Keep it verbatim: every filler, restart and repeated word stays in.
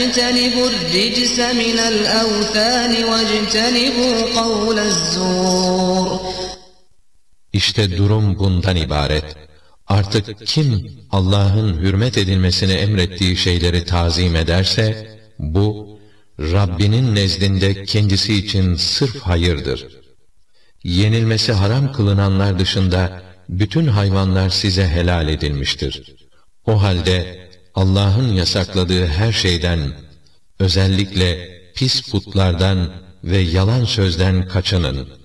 اجتنبوا الرجس من الأوثان واجتنبوا قول الزور. İşte durum bundan ibaret. Artık kim Allah'ın hürmet edilmesini emrettiği şeyleri tazim ederse, bu Rabbinin nezdinde kendisi için sırf hayırdır. Yenilmesi haram kılınanlar dışında bütün hayvanlar size helal edilmiştir. O halde Allah'ın yasakladığı her şeyden, özellikle pis putlardan ve yalan sözden kaçının.